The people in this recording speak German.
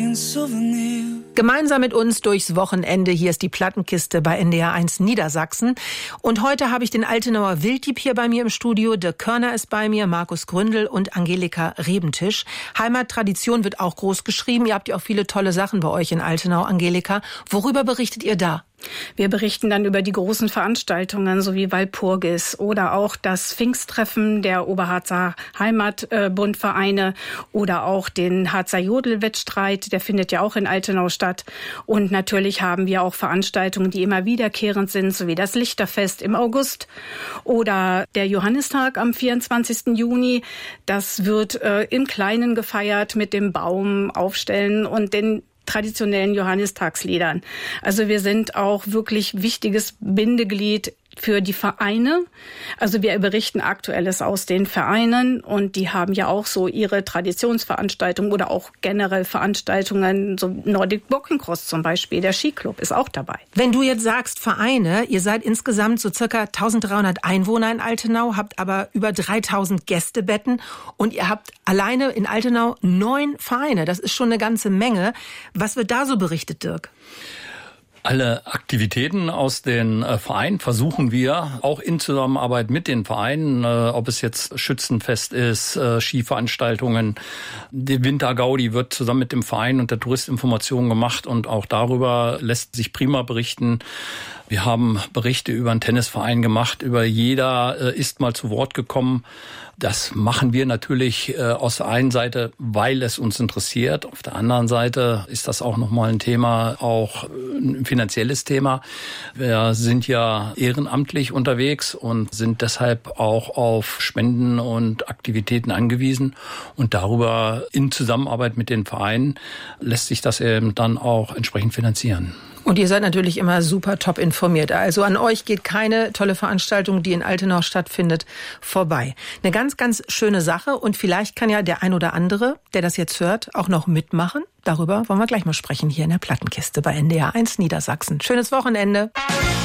ein Souvenir. Gemeinsam mit uns durchs Wochenende. Hier ist die Plattenkiste bei NDR 1 Niedersachsen. Und heute habe ich den Altenauer Wilddieb hier bei mir im Studio. Dirk Körner ist bei mir, Markus Gründel und Angelika Rebentisch. Heimattradition wird auch groß geschrieben. Ihr habt ja auch viele tolle Sachen bei euch in Altenau, Angelika. Worüber berichtet ihr da? Wir berichten dann über die großen Veranstaltungen, so wie Walpurgis oder auch das Pfingsttreffen der Oberharzer Heimatbundvereine oder auch den Harzer Jodelwettstreit, der findet ja auch in Altenau statt. Und natürlich haben wir auch Veranstaltungen, die immer wiederkehrend sind, so wie das Lichterfest im August oder der Johannistag am 24. Juni. Das wird im Kleinen gefeiert mit dem Baum aufstellen und den traditionellen Johannistagsliedern. Also wir sind auch wirklich wichtiges Bindeglied für die Vereine. Also wir berichten Aktuelles aus den Vereinen und die haben ja auch so ihre Traditionsveranstaltungen oder auch generell Veranstaltungen, so Nordic Walking-Cross zum Beispiel, der Skiclub ist auch dabei. Wenn du jetzt sagst Vereine, ihr seid insgesamt so circa 1300 Einwohner in Altenau, habt aber über 3000 Gästebetten und ihr habt alleine in Altenau 9 Vereine. Das ist schon eine ganze Menge. Was wird da so berichtet, Dirk? Alle Aktivitäten aus den Vereinen versuchen wir auch in Zusammenarbeit mit den Vereinen, ob es jetzt Schützenfest ist, Skiveranstaltungen. Die Wintergaudi wird zusammen mit dem Verein und der Touristinformation gemacht und auch darüber lässt sich prima berichten. Wir haben Berichte über einen Tennisverein gemacht, über jeder ist mal zu Wort gekommen. Das machen wir natürlich aus der einen Seite, weil es uns interessiert. Auf der anderen Seite ist das auch nochmal ein Thema, auch ein finanzielles Thema. Wir sind ja ehrenamtlich unterwegs und sind deshalb auch auf Spenden und Aktivitäten angewiesen. Und darüber in Zusammenarbeit mit den Vereinen lässt sich das eben dann auch entsprechend finanzieren. Und ihr seid natürlich immer super top informiert. Also an euch geht keine tolle Veranstaltung, die in Altenau stattfindet, vorbei. Eine ganz, ganz schöne Sache. Und vielleicht kann ja der ein oder andere, der das jetzt hört, auch noch mitmachen. Darüber wollen wir gleich mal sprechen hier in der Plattenkiste bei NDR 1 Niedersachsen. Schönes Wochenende.